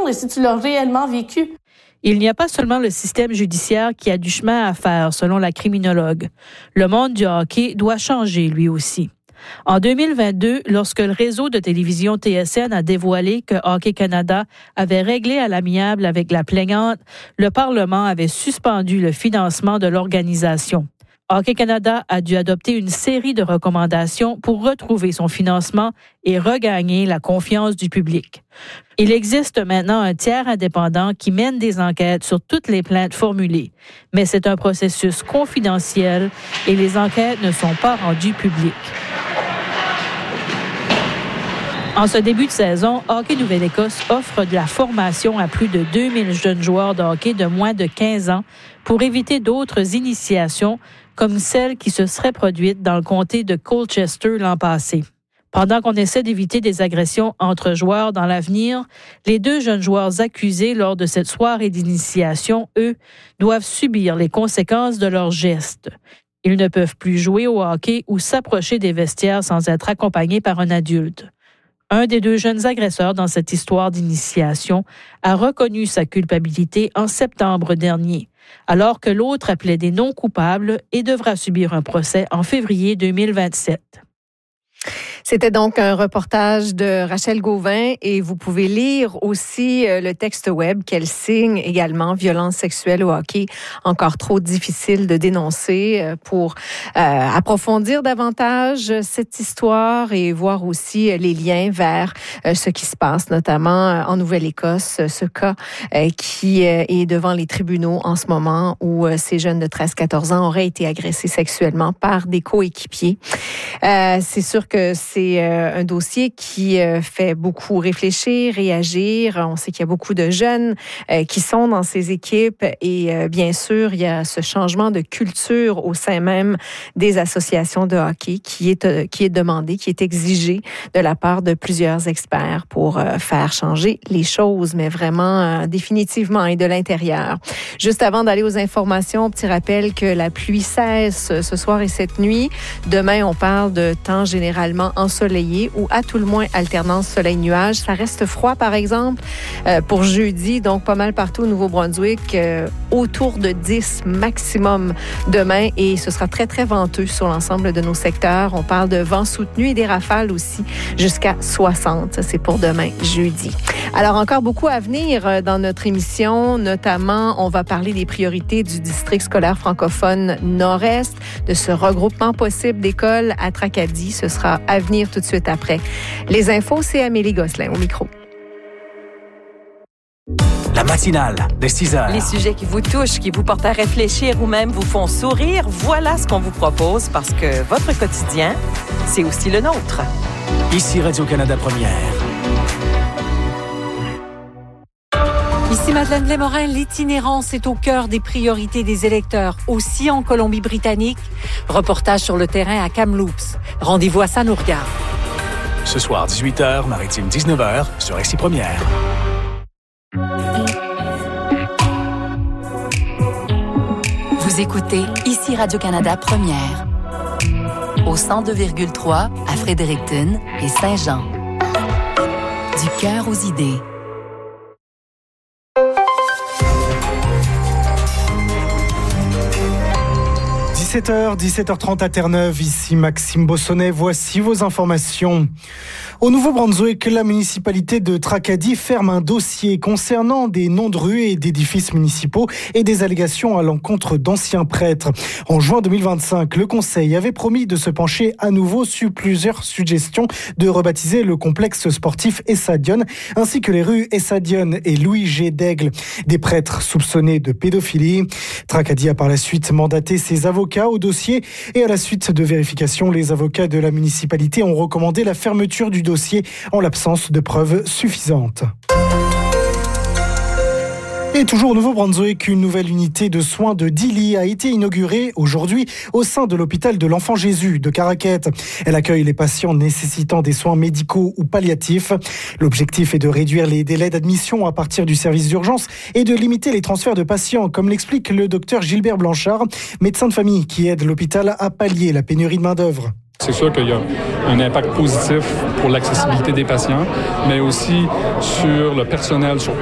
et si tu l'as réellement vécu. Il n'y a pas seulement le système judiciaire qui a du chemin à faire, selon la criminologue. Le monde du hockey doit changer, lui aussi. En 2022, lorsque le réseau de télévision TSN a dévoilé que Hockey Canada avait réglé à l'amiable avec la plaignante, le Parlement avait suspendu le financement de l'organisation. Hockey Canada a dû adopter une série de recommandations pour retrouver son financement et regagner la confiance du public. Il existe maintenant un tiers indépendant qui mène des enquêtes sur toutes les plaintes formulées, mais c'est un processus confidentiel et les enquêtes ne sont pas rendues publiques. En ce début de saison, Hockey Nouvelle-Écosse offre de la formation à plus de 2000 jeunes joueurs de hockey de moins de 15 ans pour éviter d'autres initiations comme celle qui se serait produite dans le comté de Colchester l'an passé. Pendant qu'on essaie d'éviter des agressions entre joueurs dans l'avenir, les 2 jeunes joueurs accusés lors de cette soirée d'initiation, eux, doivent subir les conséquences de leurs gestes. Ils ne peuvent plus jouer au hockey ou s'approcher des vestiaires sans être accompagnés par un adulte. Un des 2 jeunes agresseurs dans cette histoire d'initiation a reconnu sa culpabilité en septembre dernier, alors que l'autre appelait des non coupables et devra subir un procès en février 2027. C'était donc un reportage de Rachel Gauvin et vous pouvez lire aussi le texte web qu'elle signe également, Violence sexuelle au hockey, encore trop difficile de dénoncer, pour approfondir davantage cette histoire et voir aussi les liens vers ce qui se passe, notamment en Nouvelle-Écosse, ce cas qui est devant les tribunaux en ce moment où ces jeunes de 13-14 ans auraient été agressés sexuellement par des coéquipiers. C'est sûr que c'est un dossier qui fait beaucoup réfléchir, réagir. On sait qu'il y a beaucoup de jeunes qui sont dans ces équipes et bien sûr, il y a ce changement de culture au sein même des associations de hockey qui est demandé, qui est exigé de la part de plusieurs experts pour faire changer les choses, mais vraiment définitivement et de l'intérieur. Juste avant d'aller aux informations, petit rappel que la pluie cesse ce soir et cette nuit. Demain, on parle de temps généralement ensoleillé ou à tout le moins alternance soleil-nuage. Ça reste froid, par exemple, pour jeudi, donc pas mal partout au Nouveau-Brunswick, autour de 10 maximum demain et ce sera très, très venteux sur l'ensemble de nos secteurs. On parle de vent soutenu et des rafales aussi jusqu'à 60. C'est pour demain, jeudi. Alors, encore beaucoup à venir dans notre émission. Notamment, on va parler des priorités du district scolaire francophone Nord-Est, de ce regroupement possible d'écoles à Tracadie. Ce sera à venir tout de suite après. Les infos, c'est Amélie Gosselin au micro. La matinale de 6 heures. Les sujets qui vous touchent, qui vous portent à réfléchir ou même vous font sourire, voilà ce qu'on vous propose parce que votre quotidien, c'est aussi le nôtre. Ici Radio-Canada Première. Ici Madeleine Blais-Morin, l'itinérance est au cœur des priorités des électeurs, aussi en Colombie-Britannique. Reportage sur le terrain à Kamloops. Rendez-vous à Ça nous regarde. Ce soir, 18h, Maritime 19h, sur Ici Première. Vous écoutez Ici Radio-Canada Première. Au 102,3 à Fredericton et Saint-Jean. Du cœur aux idées. 17h30 à Terre-Neuve, ici Maxime Bossonnet, voici vos informations. Au Nouveau-Brunswick, la municipalité de Tracadie ferme un dossier concernant des noms de rues et d'édifices municipaux et des allégations à l'encontre d'anciens prêtres. En juin 2025, le conseil avait promis de se pencher à nouveau sur plusieurs suggestions de rebaptiser le complexe sportif Essadion, ainsi que les rues Essadion et Louis G. d'Aigle, des prêtres soupçonnés de pédophilie. Tracadie a par la suite mandaté ses avocats au dossier et à la suite de vérification, les avocats de la municipalité ont recommandé la fermeture du dossier en l'absence de preuves suffisantes. Et toujours au Nouveau-Brunswick, une nouvelle unité de soins de 10 lits a été inaugurée aujourd'hui au sein de l'hôpital de l'Enfant Jésus de Caraquette. Elle accueille les patients nécessitant des soins médicaux ou palliatifs. L'objectif est de réduire les délais d'admission à partir du service d'urgence et de limiter les transferts de patients, comme l'explique le docteur Gilbert Blanchard, médecin de famille qui aide l'hôpital à pallier la pénurie de main-d'œuvre. C'est sûr qu'il y a un impact positif pour l'accessibilité des patients, mais aussi sur le personnel sur